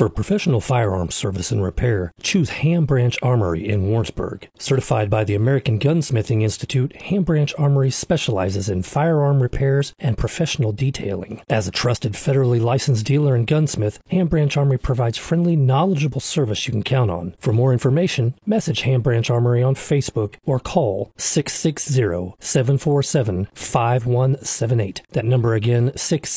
For professional firearms service and repair, choose Ham Branch Armory in Warrensburg. Certified by the American Gunsmithing Institute, Ham Branch Armory specializes in firearm repairs and professional detailing. As a trusted federally licensed dealer and gunsmith, Ham Branch Armory provides friendly, knowledgeable service you can count on. For more information, message Ham Branch Armory on Facebook or call 660-747-5178. That number again,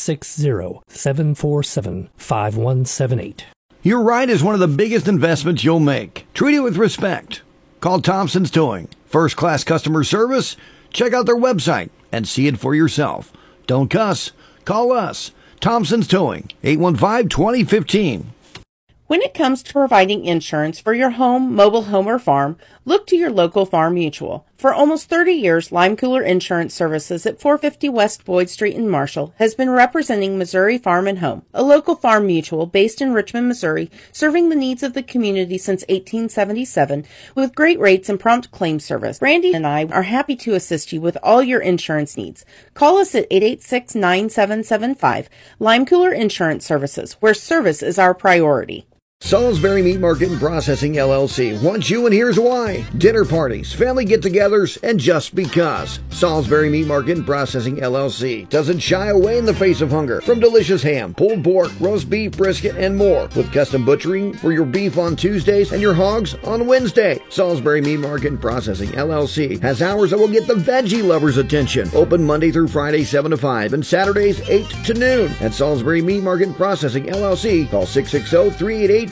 660-747-5178. Your ride is one of the biggest investments you'll make. Treat it with respect. Call Thompson's Towing. First-class customer service? Check out their website and see it for yourself. Don't cuss. Call us. Thompson's Towing, 815-2015. When it comes to providing insurance for your home, mobile home, or farm, look to your local Farm Mutual. For almost 30 years, Lime Cooler Insurance Services at 450 West Boyd Street in Marshall has been representing Missouri Farm and Home, a local farm mutual based in Richmond, Missouri, serving the needs of the community since 1877 with great rates and prompt claim service. Brandy and I are happy to assist you with all your insurance needs. Call us at 886-9775, Lime Cooler Insurance Services, where service is our priority. Salisbury Meat Market and Processing LLC wants you, and here's why. Dinner parties, family get-togethers, and just because. Salisbury Meat Market and Processing LLC doesn't shy away in the face of hunger. From delicious ham, pulled pork, roast beef, brisket, and more. With custom butchering for your beef on Tuesdays and your hogs on Wednesday. Salisbury Meat Market and Processing LLC has hours that will get the veggie lovers' attention. Open Monday through Friday 7 to 5 and Saturdays 8 to noon. At Salisbury Meat Market and Processing LLC, call 660-388-5816.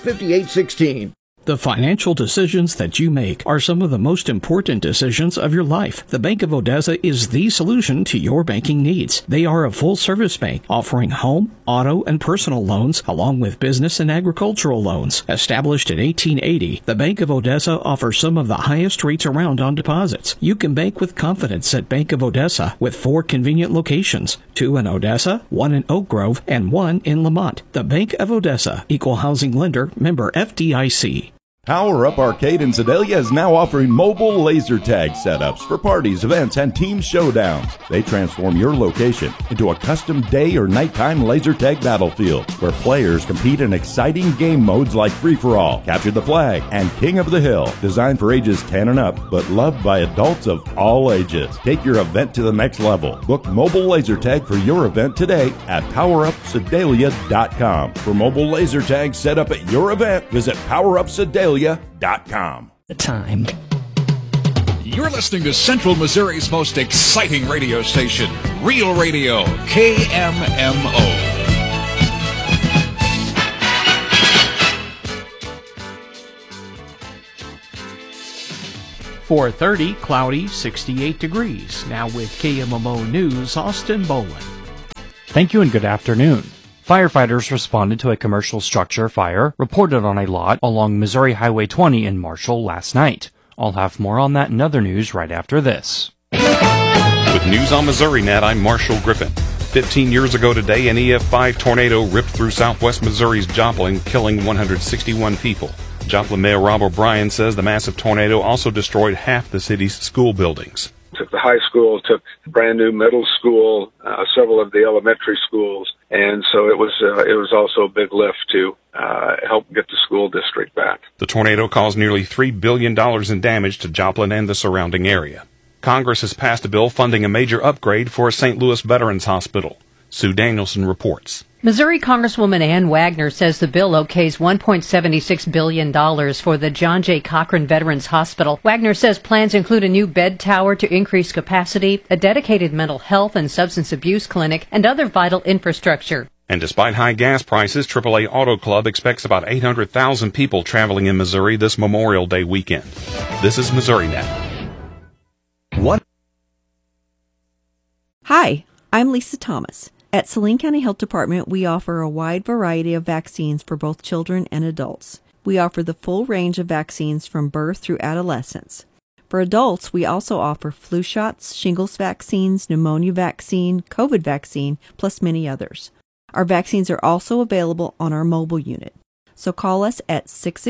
The financial decisions that you make are some of the most important decisions of your life. The Bank of Odessa is the solution to your banking needs. They are a full-service bank offering home, auto, and personal loans, along with business and agricultural loans. Established in 1880, the Bank of Odessa offers some of the highest rates around on deposits. You can bank with confidence at Bank of Odessa with 4 convenient locations, 2 in Odessa, 1 in Oak Grove, and 1 in Lamont. The Bank of Odessa, Equal Housing Lender, member FDIC. Power Up Arcade in Sedalia is now offering mobile laser tag setups for parties, events, and team showdowns. They transform your location into a custom day or nighttime laser tag battlefield where players compete in exciting game modes like Free-for-All, Capture the Flag, and King of the Hill. Designed for ages 10 and up, but loved by adults of all ages. Take your event to the next level. Book mobile laser tag for your event today at PowerUpSedalia.com. For mobile laser tag set up at your event, visit PowerUpSedalia.com. The time. You're listening to Central Missouri's most exciting radio station, Real Radio, KMMO. .30, cloudy, 68 degrees. Now with KMMO News, Austin Bolin. Thank you and good afternoon. Firefighters responded to a commercial structure fire reported on a lot along Missouri Highway 20 in Marshall last night. I'll have more on that and other news right after this. With News on MissouriNet, I'm Marshall Griffin. 15 years ago today, an EF5 tornado ripped through southwest Missouri's Joplin, killing 161 people. Joplin Mayor Rob O'Brien says the massive tornado also destroyed half the city's school buildings. Took the high school, took the brand new middle school, several of the elementary schools, and so it was also a big lift to help get the school district back. The tornado caused nearly $3 billion in damage to Joplin and the surrounding area. Congress has passed a bill funding a major upgrade for a St. Louis Veterans Hospital. Sue Danielson reports. Missouri Congresswoman Ann Wagner says the bill okays $1.76 billion for the John J. Cochran Veterans Hospital. Wagner says plans include a new bed tower to increase capacity, a dedicated mental health and substance abuse clinic, and other vital infrastructure. And despite high gas prices, AAA Auto Club expects about 800,000 people traveling in Missouri this Memorial Day weekend. This is MissouriNet. What? Hi, I'm Lisa Thomas. At Saline County Health Department, we offer a wide variety of vaccines for both children and adults. We offer the full range of vaccines from birth through adolescence. For adults, we also offer flu shots, shingles vaccines, pneumonia vaccine, COVID vaccine, plus many others. Our vaccines are also available on our mobile unit. So call us at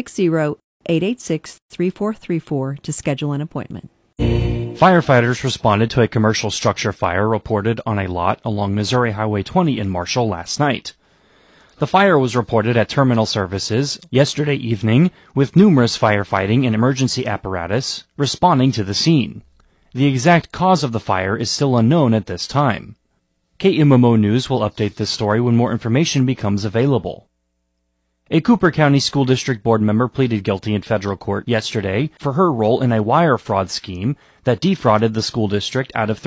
660-886-3434 to schedule an appointment. Firefighters responded to a commercial structure fire reported on a lot along Missouri Highway 20 in Marshall last night. The fire was reported at Terminal Services yesterday evening, with numerous firefighting and emergency apparatus responding to the scene. The exact cause of the fire is still unknown at this time. KMMO News will update this story when more information becomes available. A Cooper County School District Board member pleaded guilty in federal court yesterday for her role in a wire fraud scheme that defrauded the school district out of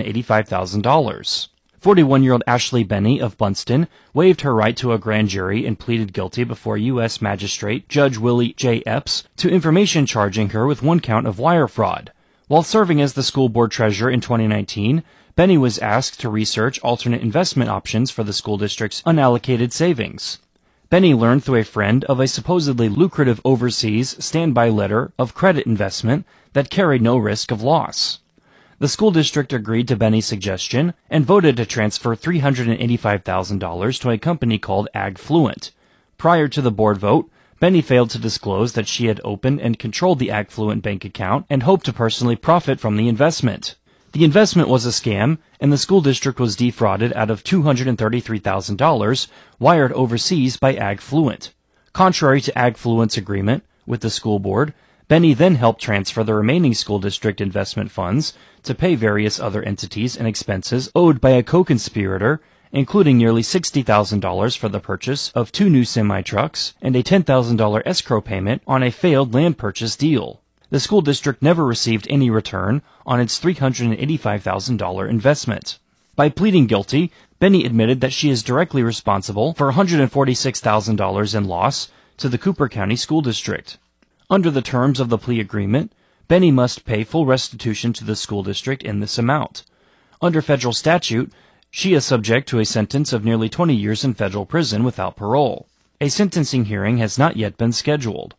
$385,000. 41-year-old Ashley Benny of Bunston waived her right to a grand jury and pleaded guilty before U.S. Magistrate Judge Willie J. Epps to information charging her with one count of wire fraud. While serving as the school board treasurer in 2019, Benny was asked to research alternate investment options for the school district's unallocated savings. Benny learned through a friend of a supposedly lucrative overseas standby letter of credit investment that carried no risk of loss. The school district agreed to Benny's suggestion and voted to transfer $385,000 to a company called AgFluent. Prior to the board vote, Benny failed to disclose that she had opened and controlled the AgFluent bank account and hoped to personally profit from the investment. The investment was a scam, and the school district was defrauded out of $233,000 wired overseas by AgFluent. Contrary to AgFluent's agreement with the school board, Benny then helped transfer the remaining school district investment funds to pay various other entities and expenses owed by a co-conspirator, including nearly $60,000 for the purchase of 2 new semi-trucks and a $10,000 escrow payment on a failed land purchase deal. The school district never received any return on its $385,000 investment. By pleading guilty, Benny admitted that she is directly responsible for $146,000 in loss to the Cooper County School District. Under the terms of the plea agreement, Benny must pay full restitution to the school district in this amount. Under federal statute, she is subject to a sentence of nearly 20 years in federal prison without parole. A sentencing hearing has not yet been scheduled.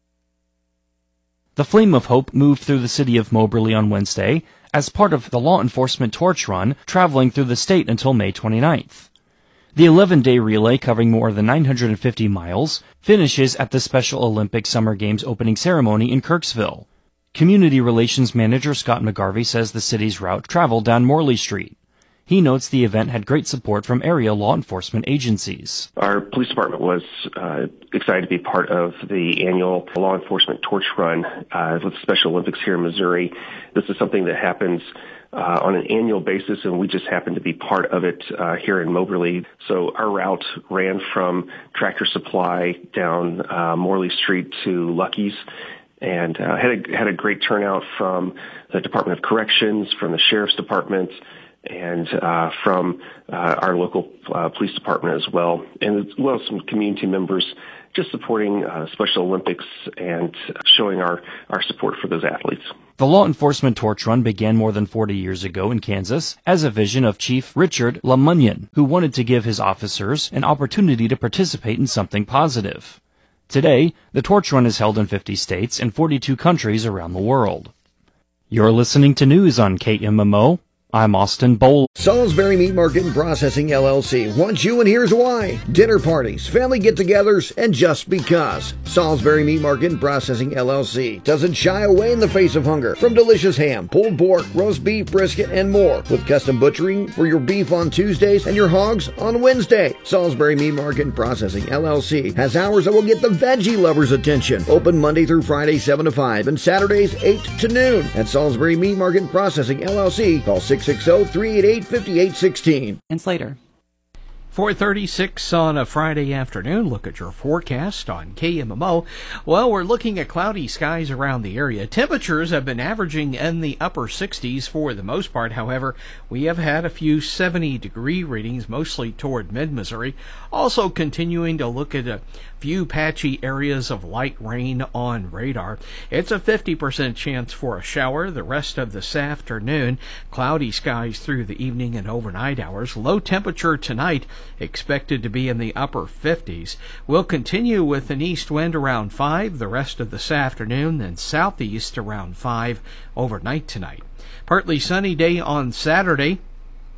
The Flame of Hope moved through the city of Moberly on Wednesday as part of the law enforcement torch run traveling through the state until May 29th. The 11-day relay, covering more than 950 miles, finishes at the Special Olympic Summer Games opening ceremony in Kirksville. Community Relations Manager Scott McGarvey says the city's route traveled down Morley Street. He notes the event had great support from area law enforcement agencies. Our police department was excited to be part of the annual law enforcement torch run with the Special Olympics here in Missouri. This is something that happens on an annual basis, and we just happened to be part of it here in Moberly. So our route ran from Tractor Supply down Morley Street to Lucky's, and had a great turnout from the Department of Corrections, from the Sheriff's Department, and from our local police department as well, and as well as some community members just supporting Special Olympics and showing our support for those athletes. The law enforcement torch run began more than 40 years ago in Kansas as a vision of Chief Richard LaMunyon, who wanted to give his officers an opportunity to participate in something positive. Today, the torch run is held in 50 states and 42 countries around the world. You're listening to news on KMMO. I'm Austin Bowl. Salisbury Meat Market and Processing LLC wants you, and here's why. Dinner parties, family get-togethers, and just because. Salisbury Meat Market and Processing LLC doesn't shy away in the face of hunger. From delicious ham, pulled pork, roast beef, brisket, and more. With custom butchering for your beef on Tuesdays and your hogs on Wednesday. Salisbury Meat Market and Processing LLC has hours that will get the veggie lovers' attention. Open Monday through Friday 7 to 5 and Saturdays 8 to noon. At Salisbury Meat Market and Processing LLC, call 660-388-5816. And Slater. 4:36 on a Friday afternoon. Look at your forecast on KMMO. Well, we're looking at cloudy skies around the area. Temperatures have been averaging in the upper 60s for the most part. However, we have had a few 70-degree readings, mostly toward mid-Missouri. Also continuing to look at a few patchy areas of light rain on radar. It's a 50% chance for a shower the rest of this afternoon. Cloudy skies through the evening and overnight hours. Low temperature tonight expected to be in the upper 50s. We'll continue with an east wind around 5 the rest of this afternoon, then southeast around 5 overnight tonight. Partly sunny day on Saturday.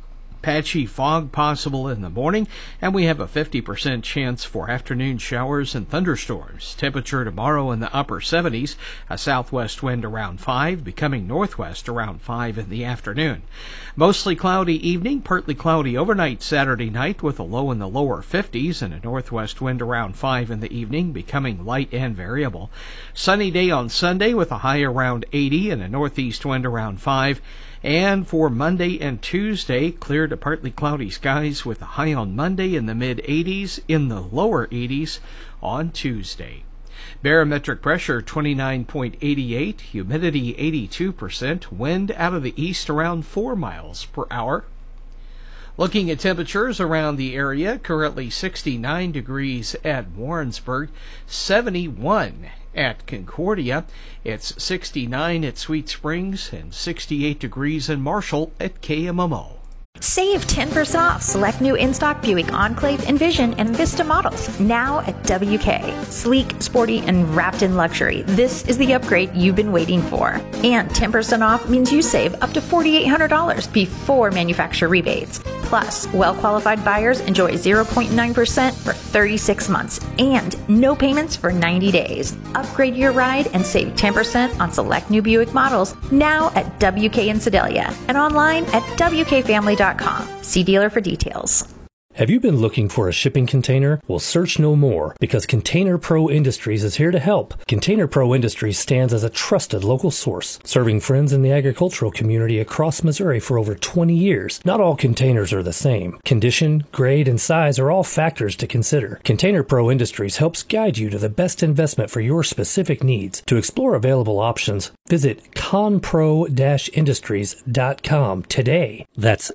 Patchy fog possible in the morning, and we have a 50% chance for afternoon showers and thunderstorms. Temperature tomorrow in the upper 70s, a southwest wind around 5, becoming northwest around 5 in the afternoon. Mostly cloudy evening, partly cloudy overnight Saturday night with a low in the lower 50s and a northwest wind around 5 in the evening, becoming light and variable. Sunny day on Sunday with a high around 80 and a northeast wind around 5. And for Monday and Tuesday, clear to partly cloudy skies with a high on Monday in the mid-80s, in the lower 80s on Tuesday. Barometric pressure 29.88, humidity 82%, wind out of the east around 4 miles per hour. Looking at temperatures around the area, currently 69 degrees at Warrensburg, 71 at Concordia, it's 69 at Sweet Springs, and 68 degrees in Marshall at KMMO. Save 10% off select new in-stock Buick Enclave, Envision, and Vista models now at WK. Sleek, sporty, and wrapped in luxury. This is the upgrade you've been waiting for. And 10% off means you save up to $4,800 before manufacturer rebates. Plus, well-qualified buyers enjoy 0.9% for 36 months and no payments for 90 days. Upgrade your ride and save 10% on select new Buick models now at WK in Sedalia and online at WKFamily.com. See dealer for details. Have you been looking for a shipping container? Well, search no more, because Container Pro Industries is here to help. Container Pro Industries stands as a trusted local source, serving friends in the agricultural community across Missouri for over 20 years. Not all containers are the same. Condition, grade, and size are all factors to consider. Container Pro Industries helps guide you to the best investment for your specific needs. To explore available options, visit conpro-industries.com today. That's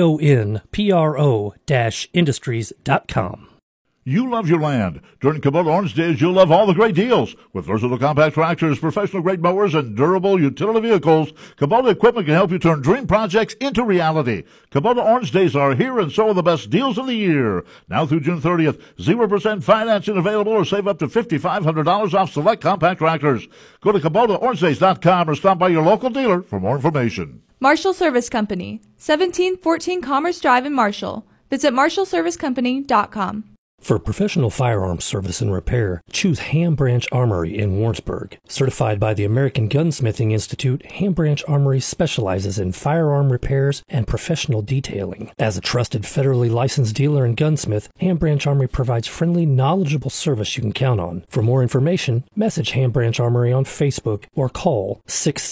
CONPRO-industries.com. You love your land. During Kubota Orange Days, you'll love all the great deals. With versatile compact tractors, professional-grade mowers, and durable utility vehicles, Kubota equipment can help you turn dream projects into reality. Kubota Orange Days are here, and so are the best deals of the year. Now through June 30th, 0% financing available, or save up to $5,500 off select compact tractors. Go to KubotaOrangeDays.com or stop by your local dealer for more information. Marshall Service Company, 1714 Commerce Drive in Marshall. Visit MarshallServiceCompany.com. For professional firearms service and repair, choose Ham Branch Armory in Warrensburg. Certified by the American Gunsmithing Institute, Ham Branch Armory specializes in firearm repairs and professional detailing. As a trusted federally licensed dealer and gunsmith, Ham Branch Armory provides friendly, knowledgeable service you can count on. For more information, message Ham Branch Armory on Facebook or call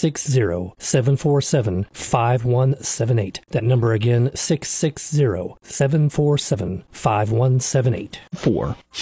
660-747-5178. That number again, 660-747-5178. 4.